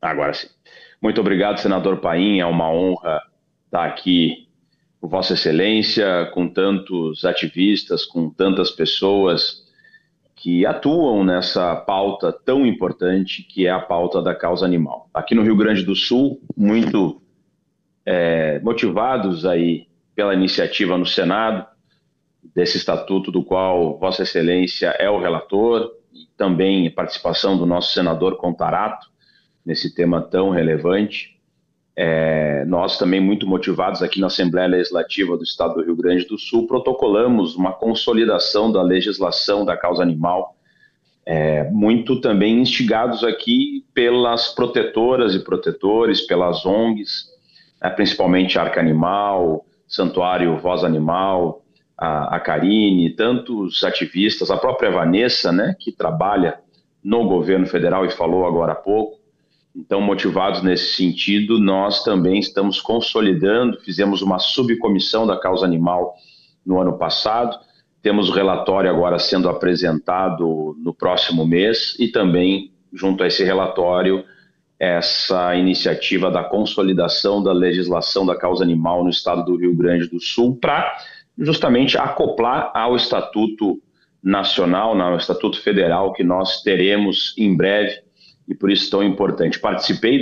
Agora sim. Muito obrigado, senador Paim. É uma honra estar aqui com Vossa Excelência, com tantos ativistas, com tantas pessoas que atuam nessa pauta tão importante que é a pauta da causa animal. Aqui no Rio Grande do Sul, muito motivados aí pela iniciativa no Senado, desse estatuto do qual Vossa Excelência é o relator, e também a participação do nosso senador Contarato nesse tema tão relevante. Nós também muito motivados aqui na Assembleia Legislativa do Estado do Rio Grande do Sul, protocolamos uma consolidação da legislação da causa animal, muito também instigados aqui pelas protetoras e protetores, pelas ONGs, principalmente Arca Animal, Santuário Voz Animal, a Karine, tantos ativistas, a própria Vanessa, né, que trabalha no governo federal e falou agora há pouco. Então, motivados nesse sentido, nós também estamos consolidando, fizemos uma subcomissão da causa animal no ano passado, temos o relatório agora sendo apresentado no próximo mês e também, junto a esse relatório, essa iniciativa da consolidação da legislação da causa animal no estado do Rio Grande do Sul para justamente acoplar ao Estatuto Nacional, ao Estatuto Federal que nós teremos em breve e por isso tão importante. Participei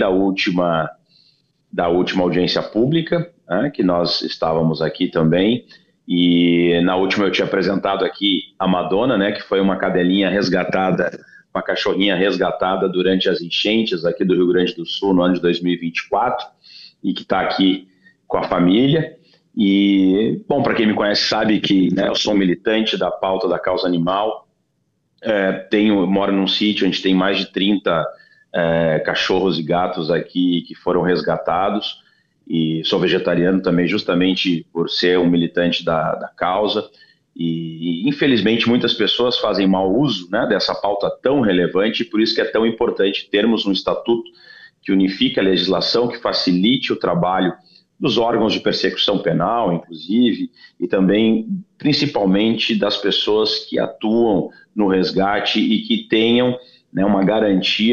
da última audiência pública, né, que nós estávamos aqui também, e na última eu tinha apresentado aqui a Madonna, né, que foi uma cadelinha resgatada, uma cachorrinha resgatada durante as enchentes aqui do Rio Grande do Sul no ano de 2024 e que está aqui com a família. E, bom, para quem me conhece sabe que, né, eu sou militante da pauta da causa animal, moro num sítio, a gente tem mais de 30 cachorros e gatos aqui que foram resgatados, e sou vegetariano também justamente por ser um militante da causa, e infelizmente muitas pessoas fazem mau uso, né, dessa pauta tão relevante, e por isso que é tão importante termos um estatuto que unifique a legislação, que facilite o trabalho dos órgãos de persecução penal, inclusive, e também, principalmente, das pessoas que atuam no resgate e que tenham, né, uma garantia